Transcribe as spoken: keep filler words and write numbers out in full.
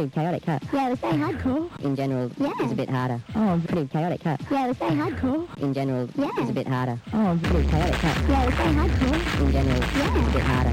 pretty chaotic, huh? Yeah, it was very hardcore. In general, Yeah. it's a bit harder. Oh, Pretty chaotic, huh? Yeah, it was very hardcore. In general, Yeah. it's a bit harder. oh, Pretty chaotic, huh? Yeah, it was very hardcore. In general, Yeah.